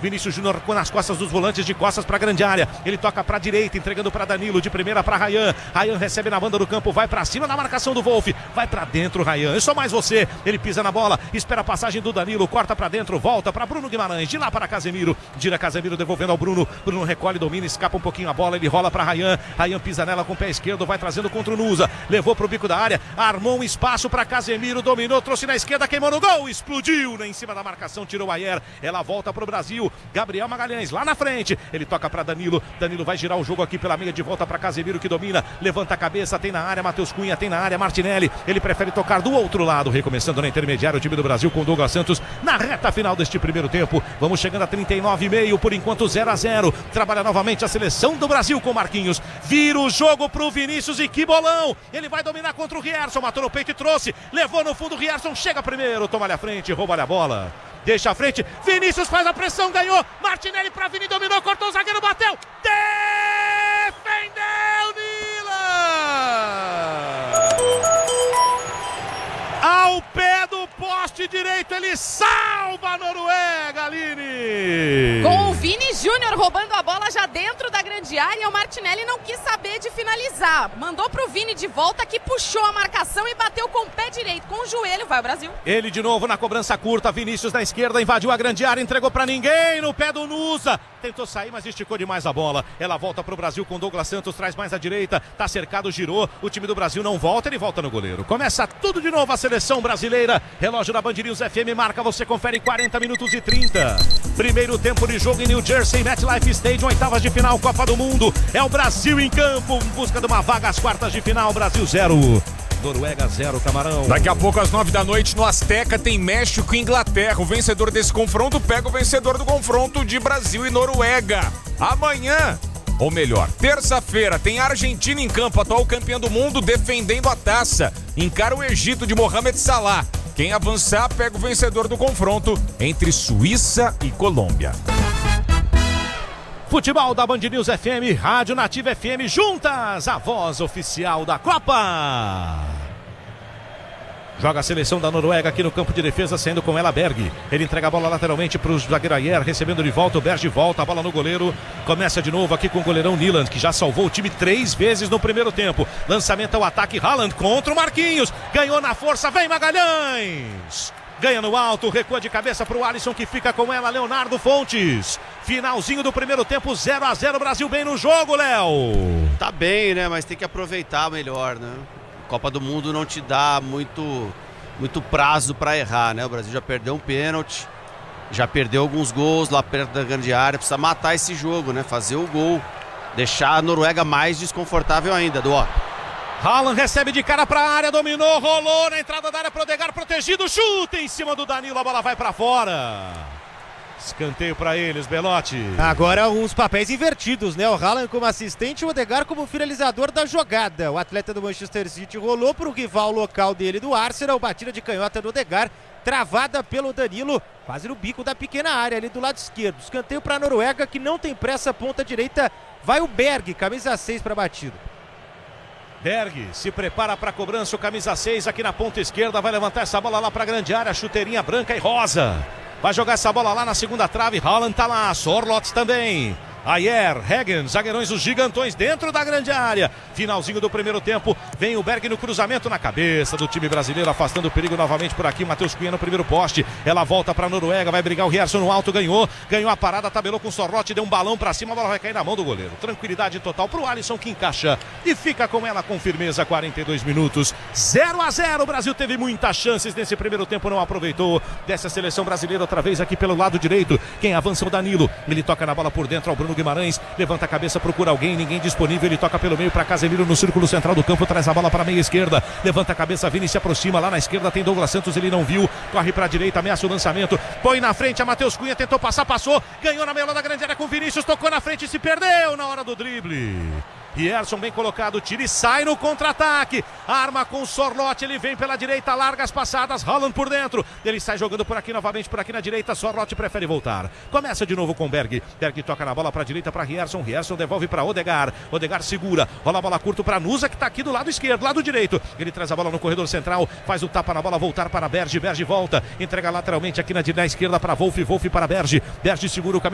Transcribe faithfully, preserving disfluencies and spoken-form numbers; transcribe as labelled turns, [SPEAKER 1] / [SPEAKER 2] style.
[SPEAKER 1] Vinícius Júnior nas costas dos volantes, de costas para a grande área. Ele toca para a direita, entregando para Danilo, de primeira para Ryan. Ryan recebe na banda do campo, vai para cima na marcação do Wolf. Vai para dentro, Ryan. É só mais você. Ele pisa na bola, espera a passagem do Danilo, corta para dentro, volta para Bruno Guimarães. De lá para Casemiro. Gira Casemiro devolvendo ao Bruno. Bruno recolhe, domina, escapa um pouquinho a bola. Ele rola para Ryan. Ryan pisa nela com o pé esquerdo, vai trazendo contra o Nusa. Levou para o bico da área, armou um espaço para Casemiro, dominou, trouxe na esquerda, queimou no gol, explodiu né, em cima da marcação, tirou a Ayer. Ela volta para o Brasil. Gabriel Magalhães lá na frente. Ele toca para Danilo. Danilo vai girar o jogo aqui pela meia, de volta para Casemiro, que domina, levanta a cabeça, tem na área Matheus Cunha, tem na área Martinelli. Ele prefere tocar do outro lado, recomeçando na intermediária o time do Brasil com Douglas Santos na reta final deste primeiro tempo. Vamos chegando a trinta e nove e meio, por enquanto zero a zero. Trabalha novamente a seleção do Brasil com Marquinhos. Vira o jogo pro Vinícius e que bolão! Ele vai dominar contra o Rierson, matou no peito e trouxe, levou no fundo o Rierson, chega primeiro, toma-lhe a frente, rouba-lhe a bola. Deixa a frente, Vinícius faz a pressão, ganhou, Martinelli pra Vini, dominou, cortou o zagueiro, bateu, defendeu Nila! Ao pé do poste direito, ele salva a Noruega, Aline!
[SPEAKER 2] Com o Vini Júnior roubando a bola já dentro da grande área, o Martinelli não quis saber de finalizar. Mandou pro Vini de volta, que puxou a marcação e bateu com o pé direito, com o joelho, vai o Brasil.
[SPEAKER 1] Ele de novo na cobrança curta, Vinícius na esquerda, invadiu a grande área, entregou pra ninguém, no pé do Nusa. Tentou sair, mas esticou demais a bola. Ela volta pro Brasil com Douglas Santos, traz mais à direita, tá cercado, girou. O time do Brasil não volta, ele volta no goleiro. Começa tudo de novo a seleção brasileira. Relógio da Band News F M marca, você confere quarenta minutos e trinta. Primeiro tempo de jogo em New Jersey, MetLife Stadium, oitavas de final, Copa do Mundo. É o Brasil em campo, em busca de uma vaga às quartas de final. Brasil zero, Noruega zero, Camarão.
[SPEAKER 3] Daqui a pouco, às nove da noite, no Azteca, tem México e Inglaterra. O vencedor desse confronto pega o vencedor do confronto de Brasil e Noruega. Amanhã, ou melhor, terça-feira, tem Argentina em campo, atual campeã do mundo, defendendo a taça. Encara o Egito de Mohamed Salah. Quem avançar pega o vencedor do confronto entre Suíça e Colômbia.
[SPEAKER 1] Futebol da Band News F M, Rádio Nativa F M, juntas, a voz oficial da Copa. Joga a seleção da Noruega aqui no campo de defesa, saindo com ela Berg. Ele entrega a bola lateralmente para o zagueiro Ayer, recebendo de volta, o Berg volta, a bola no goleiro. Começa de novo aqui com o goleirão Niland, que já salvou o time três vezes no primeiro tempo. Lançamento ao ataque, Haaland contra o Marquinhos. Ganhou na força, vem Magalhães. Ganha no alto, recua de cabeça para o Alisson, que fica com ela, Leonardo Fontes. Finalzinho do primeiro tempo, zero a zero, Brasil bem no jogo, Léo.
[SPEAKER 4] Tá bem, né? Mas tem que aproveitar melhor, né? Copa do Mundo não te dá muito, muito prazo para errar, né? O Brasil já perdeu um pênalti, já perdeu alguns gols lá perto da grande área, precisa matar esse jogo, né? Fazer o gol, deixar a Noruega mais desconfortável ainda, do ó.
[SPEAKER 1] Haaland recebe de cara para a área, dominou, rolou na entrada da área pro Odegaard, protegido, chuta em cima do Danilo, a bola vai para fora. Escanteio para eles, Belotti.
[SPEAKER 5] Agora uns papéis invertidos, né? O Haaland como assistente e o Odegaard como finalizador da jogada. O atleta do Manchester City rolou para o rival local dele do Arsenal, batida de canhota do Odegaard, travada pelo Danilo, quase no bico da pequena área ali do lado esquerdo. Escanteio para a Noruega, que não tem pressa, ponta direita, vai o Berg, camisa seis para a batida.
[SPEAKER 1] Berg se prepara para a cobrança, o camisa seis aqui na ponta esquerda, vai levantar essa bola lá para a grande área, chuteirinha branca e rosa. Vai jogar essa bola lá na segunda trave, Haaland tá lá, Sorloth também. Ayer, Hagen, zagueirões, os gigantões dentro da grande área. Finalzinho do primeiro tempo, vem o Berg no cruzamento na cabeça do time brasileiro, afastando o perigo novamente por aqui. Matheus Cunha no primeiro poste, ela volta para a Noruega, vai brigar o Rierson no alto, ganhou, ganhou a parada, tabelou com o Sorloth, deu um balão para cima, a bola vai cair na mão do goleiro. Tranquilidade total pro Alisson, que encaixa e fica com ela com firmeza. Quarenta e dois minutos, zero a zero. O Brasil teve muitas chances nesse primeiro tempo, não aproveitou. Dessa seleção brasileira outra vez aqui pelo lado direito. Quem avança é o Danilo, ele toca na bola por dentro ao Bruno Guimarães, levanta a cabeça, procura alguém, ninguém disponível, ele toca pelo meio para Casemiro no círculo central do campo, traz a bola para a meia esquerda, levanta a cabeça, Vini se aproxima, lá na esquerda tem Douglas Santos, ele não viu, corre para a direita, ameaça o lançamento, põe na frente a Matheus Cunha, tentou passar, passou, ganhou na meia da grande área com Vinícius, tocou na frente e se perdeu na hora do drible. Rierson bem colocado, tira e sai no contra-ataque, arma com o Sorloth, ele vem pela direita, larga as passadas, Haaland por dentro, ele sai jogando por aqui novamente, por aqui na direita, Sorloth prefere voltar, começa de novo com Berg, Berg toca na bola para a direita para Rierson, Rierson devolve para Odegaard, Odegaard segura, rola a bola curto para Nusa, que está aqui do lado esquerdo, lado direito, ele traz a bola no corredor central, faz o tapa na bola, voltar para Berg, Berg volta, entrega lateralmente aqui na, na esquerda para Wolf, Wolf para Berg, Berg segura o caminho